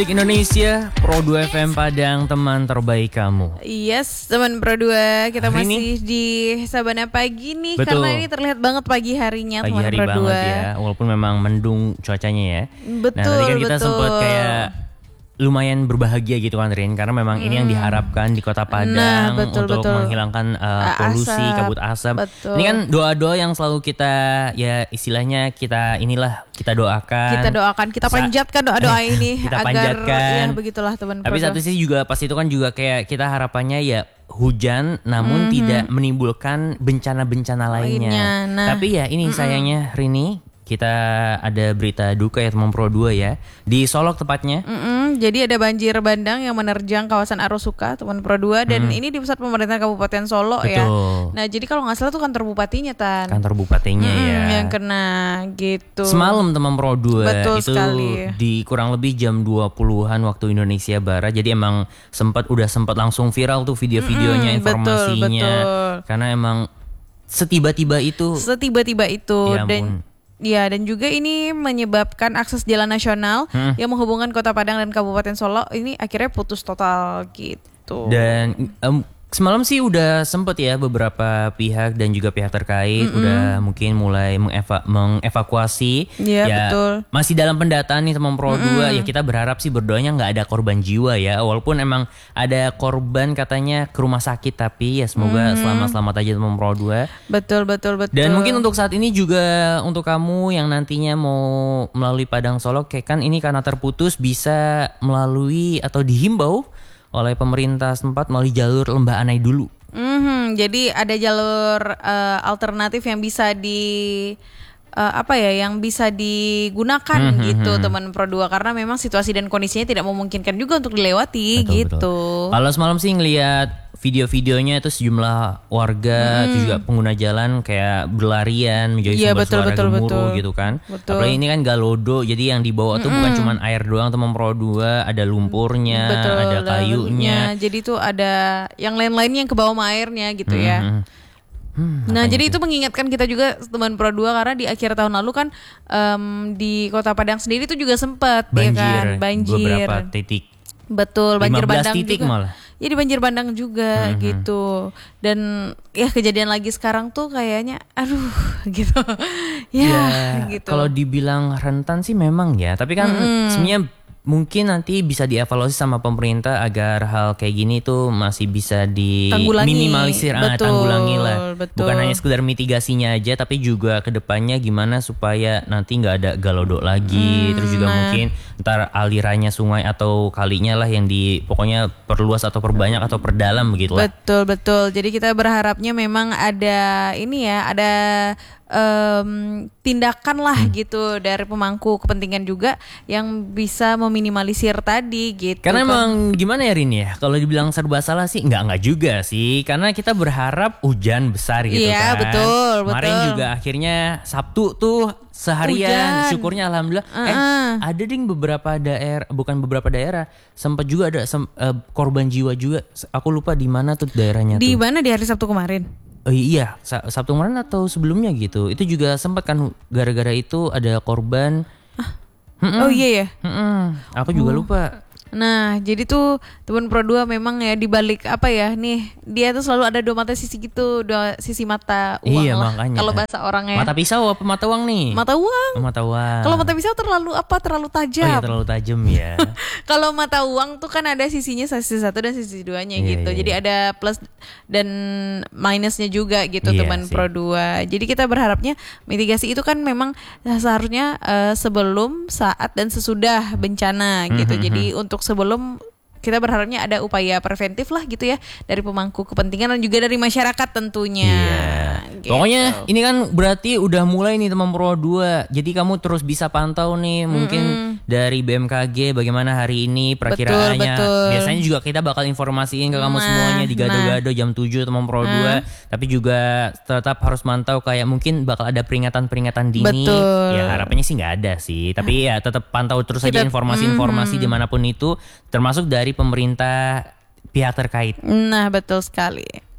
Indonesia, Pro 2 FM Padang, teman terbaik kamu. Yes, teman Pro 2. Kita Hari masih di Sabana pagi nih. Betul. Karena ini terlihat banget pagi harinya, Pagi teman hari Pro 2. banget ya, walaupun memang mendung cuacanya ya. Betul, Nah, tadi kan kita betul. sempat kayak lumayan berbahagia gitu kan Rin, karena memang ini yang diharapkan di Kota Padang betul, untuk betul. menghilangkan polusi, Asap. kabut asap. Betul. Ini kan doa-doa yang selalu kita ya istilahnya kita doakan. Kita doakan, kita panjatkan doa-doa ini Kita agar panjatkan. ya begitulah teman Tapi Pro 2. satu sisi juga pas itu kan juga kayak kita harapannya ya hujan namun tidak menimbulkan bencana-bencana lainnya. Nah. Tapi ya ini sayangnya Rini, kita ada berita duka ya teman Pro 2 ya. Di Solok tepatnya. Jadi ada banjir bandang yang menerjang kawasan Arosuka, teman Pro 2, dan ini di pusat pemerintahan Kabupaten Solo ya. Betul. Nah, jadi kalau nggak salah tuh kantor bupatinya Tan. Kantor bupatinya ya. Yang kena gitu. Semalam teman Pro 2 Betul itu sekali. di kurang lebih jam 20-an waktu Indonesia Barat. Jadi emang udah sempat langsung viral tuh video-videonya, informasinya. betul. Karena emang setiba-tiba itu. Ya ampun. Dan juga ini menyebabkan akses jalan nasional yang menghubungkan Kota Padang dan Kabupaten Solo ini akhirnya putus total gitu. Dan semalam sih udah sempet ya beberapa pihak dan juga pihak terkait udah mungkin mulai mengevakuasi. Iya, ya, betul. masih dalam pendataan nih teman Pro 2. Ya kita berharap sih berdoanya nggak ada korban jiwa ya. Walaupun emang ada korban katanya ke rumah sakit, tapi ya semoga selamat-selamat aja teman Pro 2. Betul. Dan mungkin untuk saat ini juga untuk kamu yang nantinya mau melalui Padang Solo, kayak kan ini karena terputus bisa melalui atau dihimbau oleh pemerintah setempat melalui jalur Lembah Anai dulu. Jadi ada jalur alternatif yang bisa yang bisa digunakan gitu teman Pro 2, karena memang situasi dan kondisinya tidak memungkinkan juga untuk dilewati gitu. Kalau semalam sih ngelihat video-videonya itu sejumlah warga itu juga pengguna jalan kayak berlarian menjauhi Iya, sumber suara gemuruh betul. gitu kan. Betul. Apalagi ini kan Galodo, jadi yang dibawa tuh bukan cuma air doang teman Pro 2, ada lumpurnya, ada kayunya. Jadi tuh ada yang lain-lainnya yang ke bawah sama airnya gitu ya. Nah, jadi itu mengingatkan kita juga teman Pro 2, karena di akhir tahun lalu kan di Kota Padang sendiri itu juga sempat banjir. Beberapa titik. Betul, banjir 15 bandang titik juga. malah. Jadi banjir bandang juga gitu. Dan ya kejadian lagi sekarang tuh kayaknya aduh gitu. Gitu. Kalau dibilang rentan sih memang ya, tapi kan sebenarnya mungkin nanti bisa dievaluasi sama pemerintah agar hal kayak gini tuh masih bisa diminimalisir, tanggulangi lah. Betul. Bukan hanya sekedar mitigasinya aja, tapi juga kedepannya gimana supaya nanti nggak ada Galodo lagi. Terus juga mungkin ntar alirannya sungai atau kalinya lah yang pokoknya perluas atau perbanyak atau perdalam begitu lah. Betul. Jadi kita berharapnya memang ada tindakan lah gitu dari pemangku kepentingan juga yang bisa meminimalisir tadi gitu. Karena emang gimana ya Rin ya, kalau dibilang serba salah sih enggak juga sih, karena kita berharap hujan besar gitu Iya, kan. betul. Kemarin juga akhirnya Sabtu tuh seharian, Hujan. syukurnya alhamdulillah. Ada ding beberapa daerah sempat juga ada korban jiwa juga. Aku lupa di mana tuh daerahnya Di tuh. mana di hari Sabtu kemarin? Iya, Sabtu kemarin atau sebelumnya gitu. Itu juga sempat kan gara-gara itu ada korban. Oh iya ya. Aku juga lupa. Nah, jadi tuh teman Pro 2 memang ya dibalik nih, dia tuh selalu ada dua mata sisi gitu, dua sisi mata uang Iya, lah. makanya. Kalau bahasa orangnya. Mata pisau apa mata uang nih? Mata uang. Mata uang. Kalau mata pisau terlalu tajam. Oh iya, terlalu tajam ya. Kalau mata uang tuh kan ada sisinya, sisi satu dan sisi duanya gitu. Jadi ada plus dan minusnya juga gitu teman sih. Pro 2. Jadi kita berharapnya mitigasi itu kan memang seharusnya sebelum, saat dan sesudah bencana gitu. Jadi untuk sebelum, kita berharapnya ada upaya preventif lah gitu ya dari pemangku kepentingan dan juga dari masyarakat tentunya. Gitu. Pokoknya ini kan berarti udah mulai nih teman Pro 2. Jadi kamu terus bisa pantau nih mungkin dari BMKG bagaimana hari ini perakiraannya. Betul. Biasanya juga kita bakal informasiin ke kamu semuanya di Gado-Gado jam 7 teman Pro 2. Tapi juga tetap harus mantau kayak mungkin bakal ada peringatan-peringatan dini. Betul. Ya harapannya sih nggak ada sih. Tapi ya tetap pantau terus aja informasi-informasi dimanapun itu, termasuk dari pemerintah pihak terkait. Nah, betul sekali.